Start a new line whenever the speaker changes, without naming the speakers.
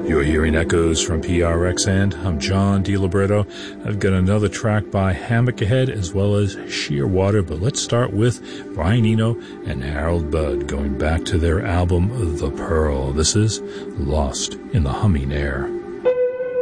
You're hearing echoes from PRX, and I'm John DiLibretto. I've got another track by Hammock ahead, as well as Shearwater, but let's start with Brian Eno and Harold Budd, going back to their album The Pearl. This is Lost in the Humming Air.